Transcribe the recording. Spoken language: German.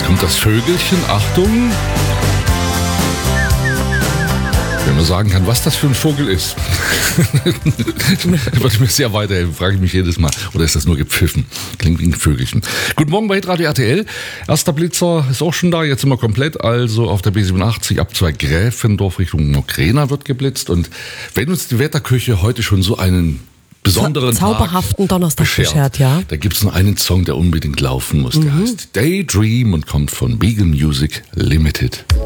Kommt das Vögelchen, Achtung. Wenn man sagen kann, was das für ein Vogel ist, würde mir sehr weiterhelfen, frage ich mich jedes Mal. Oder ist das nur gepfiffen? Klingt wie ein Vögelchen. Guten Morgen bei Hitradio RTL. Erster Blitzer ist auch schon da, jetzt sind wir komplett. Also auf der B87 ab 2 Gräfendorf Richtung Nokraina wird geblitzt. Und wenn uns die Wetterküche heute schon so einen besonderen zauberhaften Tag Donnerstag beschert, ja. Da gibt es nur einen Song, der unbedingt laufen muss. Der heißt Daydream und kommt von Beagle Music Limited.